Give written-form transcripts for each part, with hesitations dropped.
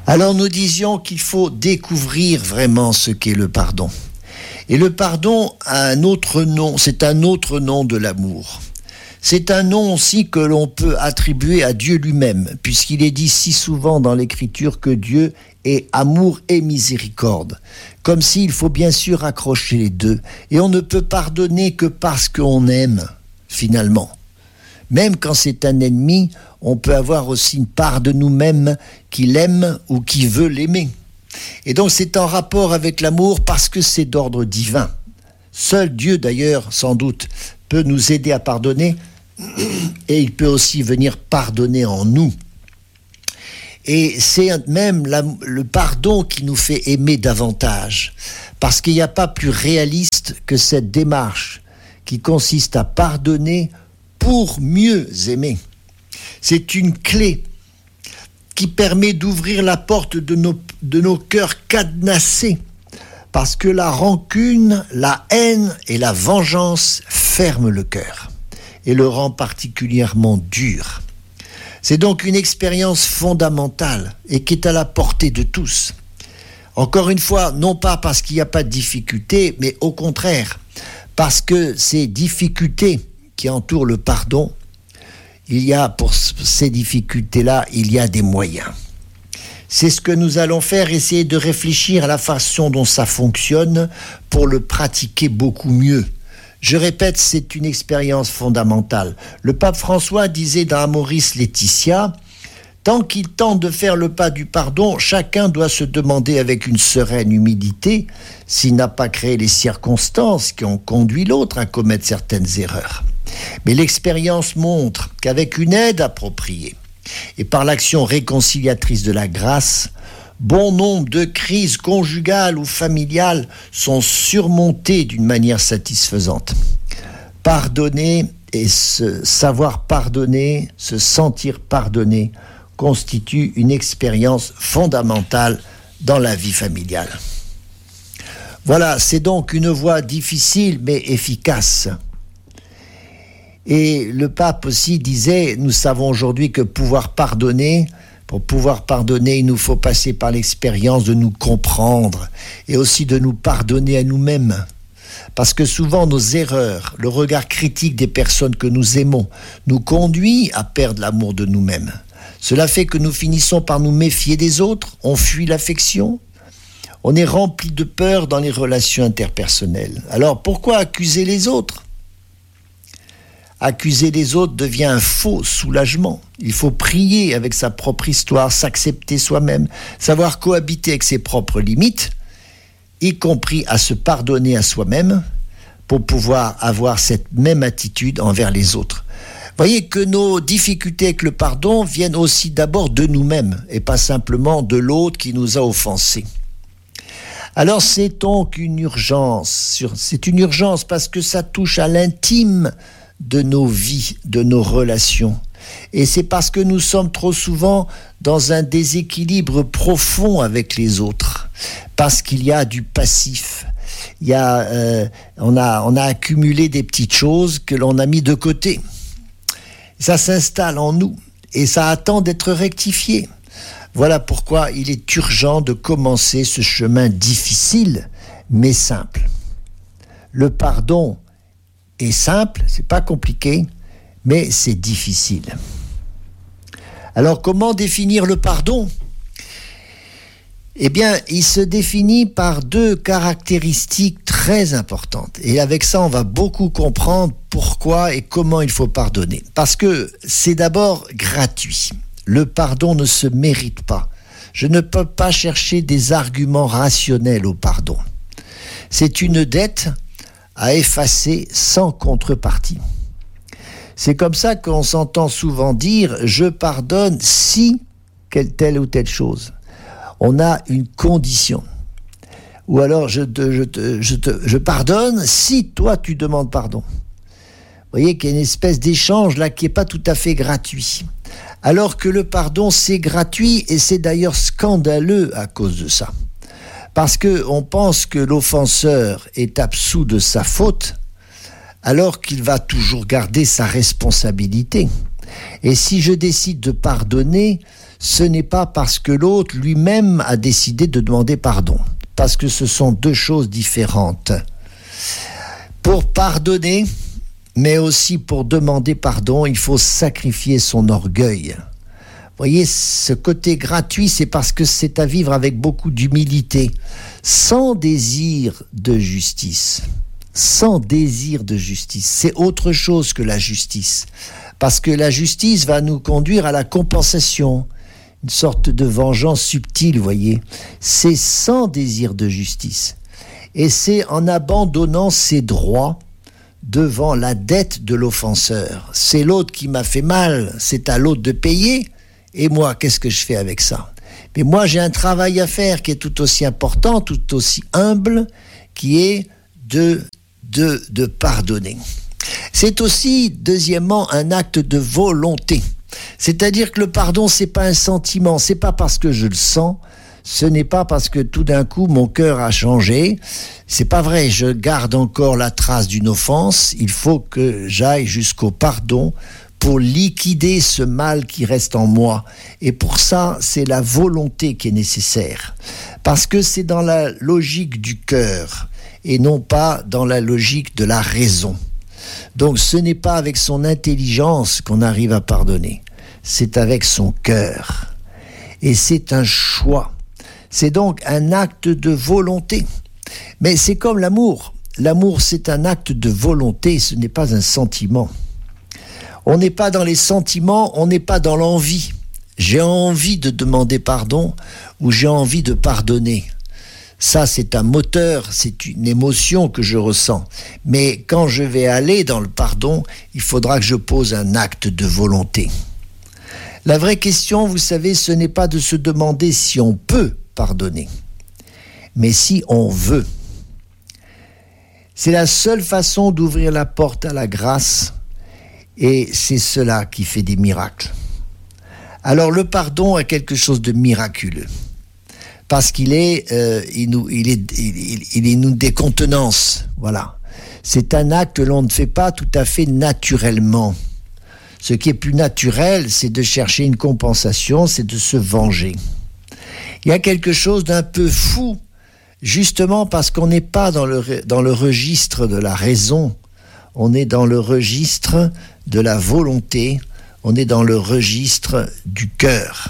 Alors nous disions qu'il faut découvrir vraiment ce qu'est le pardon. Et le pardon a un autre nom, c'est un autre nom de l'amour. C'est un nom aussi que l'on peut attribuer à Dieu lui-même, puisqu'il est dit si souvent dans l'Écriture que Dieu est amour et miséricorde. Comme s'il faut bien sûr accrocher les deux. Et on ne peut pardonner que parce qu'on aime, finalement. Même quand c'est un ennemi, on peut avoir aussi une part de nous-mêmes qui l'aime ou qui veut l'aimer. Et donc c'est en rapport avec l'amour parce que c'est d'ordre divin. Seul Dieu d'ailleurs, sans doute, peut nous aider à pardonner et il peut aussi venir pardonner en nous. Et c'est même le pardon qui nous fait aimer davantage, parce qu'il n'y a pas plus réaliste que cette démarche qui consiste à pardonner pour mieux aimer. C'est une clé qui permet d'ouvrir la porte de nos cœurs cadenassés, parce que la rancune, la haine et la vengeance ferment le cœur et le rend particulièrement dur. C'est donc une expérience fondamentale et qui est à la portée de tous. Encore une fois, non pas parce qu'il n'y a pas de difficulté, mais au contraire, parce que ces difficultés qui entourent le pardon, il y a pour ces difficultés-là, il y a des moyens. C'est ce que nous allons faire, essayer de réfléchir à la façon dont ça fonctionne pour le pratiquer beaucoup mieux. Je répète, c'est une expérience fondamentale. Le pape François disait dans Amoris Laetitia, « Tant qu'il tente de faire le pas du pardon, chacun doit se demander avec une sereine humilité s'il n'a pas créé les circonstances qui ont conduit l'autre à commettre certaines erreurs. Mais l'expérience montre qu'avec une aide appropriée et par l'action réconciliatrice de la grâce, bon nombre de crises conjugales ou familiales sont surmontées d'une manière satisfaisante. Pardonner et savoir pardonner, se sentir pardonné, constitue une expérience fondamentale dans la vie familiale. Voilà, c'est donc une voie difficile mais efficace. Et le pape aussi disait, nous savons aujourd'hui que pour pouvoir pardonner, il nous faut passer par l'expérience de nous comprendre et aussi de nous pardonner à nous-mêmes. Parce que souvent nos erreurs, le regard critique des personnes que nous aimons, nous conduit à perdre l'amour de nous-mêmes. Cela fait que nous finissons par nous méfier des autres, on fuit l'affection, on est rempli de peur dans les relations interpersonnelles. Alors pourquoi accuser les autres ? Accuser les autres devient un faux soulagement. Il faut prier avec sa propre histoire, s'accepter soi-même, savoir cohabiter avec ses propres limites, y compris à se pardonner à soi-même pour pouvoir avoir cette même attitude envers les autres. Voyez que nos difficultés avec le pardon viennent aussi d'abord de nous-mêmes et pas simplement de l'autre qui nous a offensés. Alors c'est donc une urgence. C'est une urgence parce que ça touche à l'intime de nos vies, de nos relations. Et c'est parce que nous sommes trop souvent dans un déséquilibre profond avec les autres, parce qu'il y a du passif. On a accumulé des petites choses que l'on a mis de côté. Ça s'installe en nous et ça attend d'être rectifié. Voilà pourquoi il est urgent de commencer ce chemin difficile mais simple. Le pardon est simple, c'est pas compliqué, mais c'est difficile. Alors comment définir le pardon ? Eh bien, il se définit par deux caractéristiques très importantes. Et avec ça, on va beaucoup comprendre pourquoi et comment il faut pardonner. Parce que c'est d'abord gratuit. Le pardon ne se mérite pas. Je ne peux pas chercher des arguments rationnels au pardon. C'est une dette à effacer sans contrepartie. C'est comme ça qu'on s'entend souvent dire « je pardonne si telle ou telle chose ». On a une condition. Ou alors je pardonne si toi tu demandes pardon. Vous voyez qu'il y a une espèce d'échange là qui n'est pas tout à fait gratuit. Alors que le pardon c'est gratuit et c'est d'ailleurs scandaleux à cause de ça. Parce qu'on pense que l'offenseur est absous de sa faute alors qu'il va toujours garder sa responsabilité. Et si je décide de pardonner, ce n'est pas parce que l'autre lui-même a décidé de demander pardon, parce que ce sont deux choses différentes. Pour pardonner, mais aussi pour demander pardon, il faut sacrifier son orgueil. Vous voyez, ce côté gratuit, c'est parce que c'est à vivre avec beaucoup d'humilité, sans désir de justice. Sans désir de justice. C'est autre chose que la justice. Parce que la justice va nous conduire à la compensation, une sorte de vengeance subtile, vous voyez. C'est sans désir de justice. Et c'est en abandonnant ses droits devant la dette de l'offenseur. C'est l'autre qui m'a fait mal, c'est à l'autre de payer. Et moi, qu'est-ce que je fais avec ça? Mais moi, j'ai un travail à faire qui est tout aussi important, tout aussi humble, qui est de pardonner. C'est aussi, deuxièmement, un acte de volonté. C'est-à-dire que le pardon, c'est pas un sentiment, c'est pas parce que je le sens, ce n'est pas parce que tout d'un coup mon cœur a changé. C'est pas vrai, je garde encore la trace d'une offense. Il faut que j'aille jusqu'au pardon pour liquider ce mal qui reste en moi. Et pour ça, c'est la volonté qui est nécessaire. Parce que c'est dans la logique du cœur et non pas dans la logique de la raison. Donc ce n'est pas avec son intelligence qu'on arrive à pardonner. C'est avec son cœur. Et c'est un choix. C'est donc un acte de volonté. Mais c'est comme l'amour. L'amour, c'est un acte de volonté, ce n'est pas un sentiment. On n'est pas dans les sentiments, on n'est pas dans l'envie. J'ai envie de demander pardon ou j'ai envie de pardonner. Ça, c'est un moteur, c'est une émotion que je ressens. Mais quand je vais aller dans le pardon, il faudra que je pose un acte de volonté. La vraie question, vous savez, ce n'est pas de se demander si on peut pardonner, mais si on veut. C'est la seule façon d'ouvrir la porte à la grâce, et c'est cela qui fait des miracles. Alors le pardon est quelque chose de miraculeux, parce qu'il nous décontenance. Voilà. C'est un acte que l'on ne fait pas tout à fait naturellement. Ce qui est plus naturel, c'est de chercher une compensation, c'est de se venger. Il y a quelque chose d'un peu fou, justement parce qu'on n'est pas dans le registre de la raison, on est dans le registre de la volonté, on est dans le registre du cœur.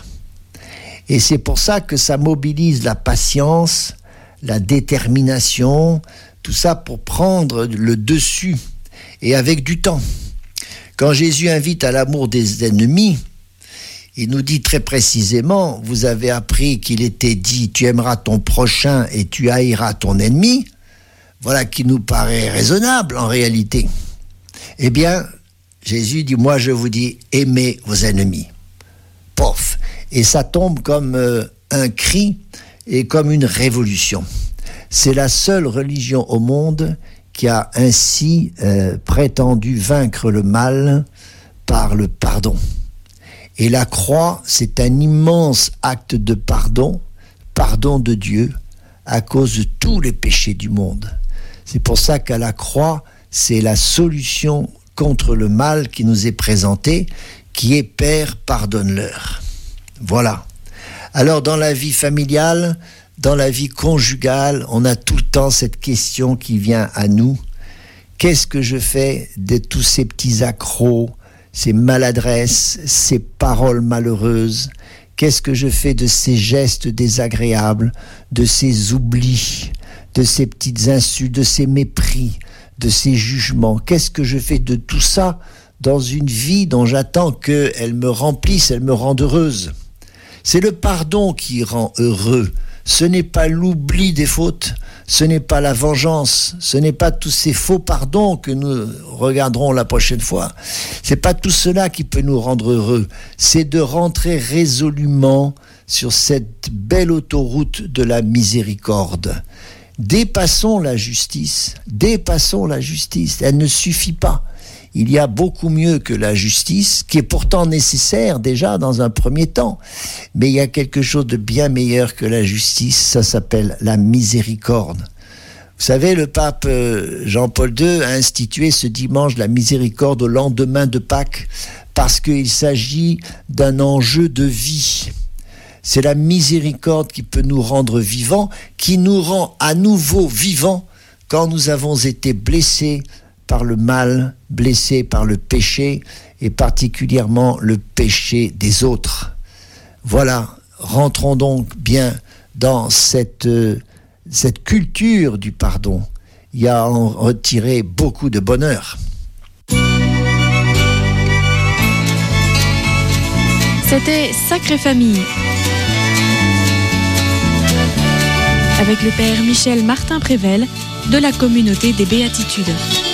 Et c'est pour ça que ça mobilise la patience, la détermination, tout ça pour prendre le dessus, et avec du temps. Quand Jésus invite à l'amour des ennemis, il nous dit très précisément, vous avez appris qu'il était dit, tu aimeras ton prochain et tu haïras ton ennemi. Voilà qui nous paraît raisonnable en réalité. Eh bien, Jésus dit, moi je vous dis, aimez vos ennemis. Pof. Et ça tombe comme un cri et comme une révolution. C'est la seule religion au monde qui a ainsi prétendu vaincre le mal par le pardon. Et la croix, c'est un immense acte de pardon de Dieu, à cause de tous les péchés du monde. C'est pour ça qu'à la croix, c'est la solution contre le mal qui nous est présentée, qui est Père, pardonne-leur. Voilà. Alors dans la vie familiale, dans la vie conjugale, on a tout le temps cette question qui vient à nous. Qu'est-ce que je fais de tous ces petits accros, ces maladresses, ces paroles malheureuses? Qu'est-ce que je fais de ces gestes désagréables, de ces oublis, de ces petites insultes, de ces mépris, de ces jugements? Qu'est-ce que je fais de tout ça dans une vie dont j'attends qu'elle me remplisse, elle me rende heureuse? C'est le pardon qui rend heureux. Ce n'est pas l'oubli des fautes, ce n'est pas la vengeance, ce n'est pas tous ces faux pardons que nous regarderons la prochaine fois. C'est pas tout cela qui peut nous rendre heureux. C'est de rentrer résolument sur cette belle autoroute de la miséricorde. Dépassons la justice, elle ne suffit pas. Il y a beaucoup mieux que la justice, qui est pourtant nécessaire déjà dans un premier temps. Mais il y a quelque chose de bien meilleur que la justice, ça s'appelle la miséricorde. Vous savez, le pape Jean-Paul II a institué ce dimanche la miséricorde au lendemain de Pâques, parce qu'il s'agit d'un enjeu de vie. C'est la miséricorde qui peut nous rendre vivants, qui nous rend à nouveau vivants quand nous avons été blessés par le mal, blessés par le péché, et particulièrement le péché des autres. Voilà, rentrons donc bien dans cette culture du pardon. Il y a à en retirer beaucoup de bonheur. C'était Sacrée Famille, avec le père Michel Martin-Prével de la communauté des Béatitudes.